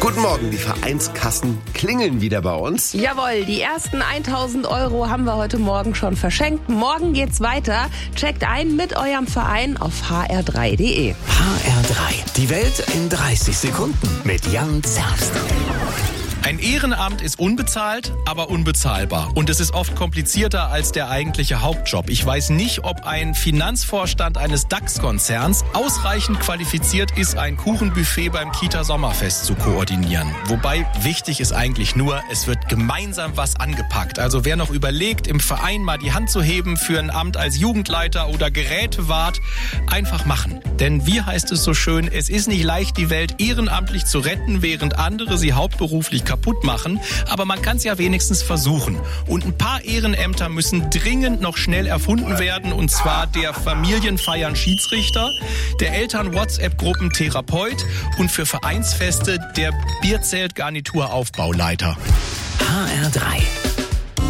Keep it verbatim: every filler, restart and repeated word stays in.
Guten Morgen, die Vereinskassen klingeln wieder bei uns. Jawohl, die ersten tausend Euro haben wir heute Morgen schon verschenkt. Morgen geht's weiter. Checkt ein mit eurem Verein auf h r drei punkt d e. H R drei, die Welt in dreißig Sekunden mit Jan Zerbst. Ein Ehrenamt ist unbezahlt, aber unbezahlbar. Und es ist oft komplizierter als der eigentliche Hauptjob. Ich weiß nicht, ob ein Finanzvorstand eines DAX-Konzerns ausreichend qualifiziert ist, ein Kuchenbuffet beim Kita-Sommerfest zu koordinieren. Wobei wichtig ist eigentlich nur, es wird gemeinsam was angepackt. Also wer noch überlegt, im Verein mal die Hand zu heben für ein Amt als Jugendleiter oder Gerätewart, einfach machen. Denn wie heißt es so schön, es ist nicht leicht, die Welt ehrenamtlich zu retten, während andere sie hauptberuflich kaputt machen, aber man kann es ja wenigstens versuchen. Und ein paar Ehrenämter müssen dringend noch schnell erfunden werden, und zwar der Familienfeiern Schiedsrichter, der Eltern-WhatsApp-Gruppen Therapeut und für Vereinsfeste der Bierzelt-Garnitur-Aufbauleiter. H R drei